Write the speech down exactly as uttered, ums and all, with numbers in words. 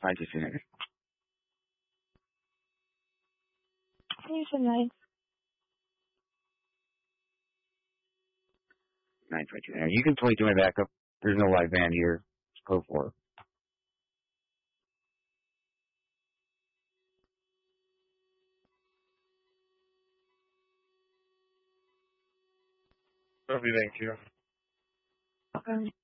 I just seen it. Here's a nine. nine twenty-two. Now, you can twenty-two my backup. There's no live band here. Just go for it. Copy, thank you. Okay.